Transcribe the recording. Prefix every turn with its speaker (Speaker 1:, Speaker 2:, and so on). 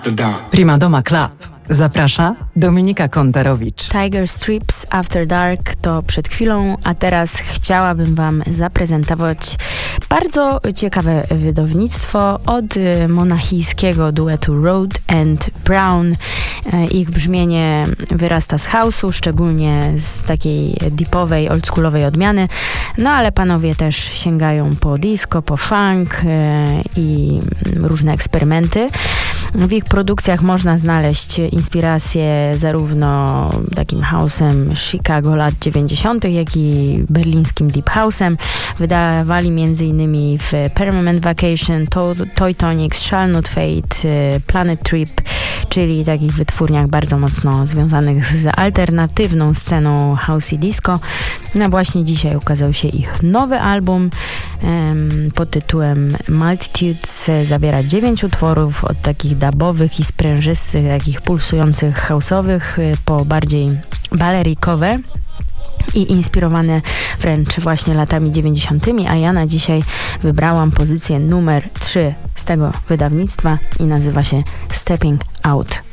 Speaker 1: Prima Doma Club. Zaprasza Dominika Kontarowicz.
Speaker 2: Tiger Strips After Dark to przed chwilą, a teraz chciałabym wam zaprezentować bardzo ciekawe wydawnictwo od monachijskiego duetu Road and Brown. Ich brzmienie wyrasta z house'u, szczególnie z takiej deepowej, oldschoolowej odmiany, no ale panowie też sięgają po disco, po funk i różne eksperymenty. W ich produkcjach można znaleźć inspiracje zarówno takim house'em Chicago lat 90., jak i berlińskim deep house'em. Wydawali m.in. w Permanent Vacation, Toy Tonics, Shall Not Fade, Planet Trip, czyli takich wytwórniach bardzo mocno związanych z alternatywną sceną house i disco. No właśnie dzisiaj ukazał się ich nowy album pod tytułem Multitudes. Zawiera 9 utworów od takich dubowych i sprężystych, takich pulsujących house'owych po bardziej balerikowe i inspirowane wręcz właśnie latami 90., a ja na dzisiaj wybrałam pozycję numer 3 z tego wydawnictwa i nazywa się Stepping Out.